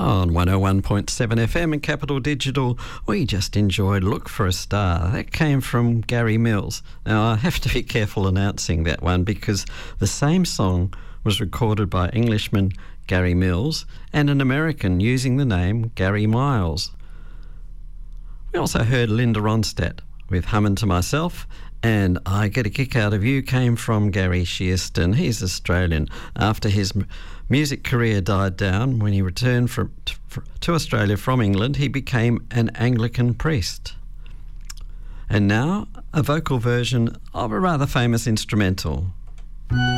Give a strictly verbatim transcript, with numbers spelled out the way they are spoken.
On one oh one point seven F M and Capital Digital, we just enjoyed Look for a Star. That came from Gary Mills. Now, I have to be careful announcing that one because the same song was recorded by Englishman Gary Mills and an American using the name Gary Miles. We also heard Linda Ronstadt with Hummin' to Myself, and I Get a Kick Out of You came from Gary Shearston. He's Australian. After his m- music career died down, when he returned from, t- to Australia from England, he became an Anglican priest. And now, a vocal version of a rather famous instrumental.